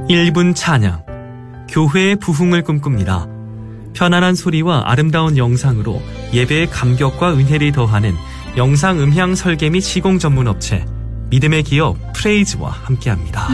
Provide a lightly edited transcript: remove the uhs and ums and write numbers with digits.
1분 찬양, 교회의 부흥을 꿈꿉니다. 편안한 소리와 아름다운 영상으로 예배의 감격과 은혜를 더하는 영상 음향 설계 및 시공 전문 업체 믿음의 기업 프레이즈와 함께합니다.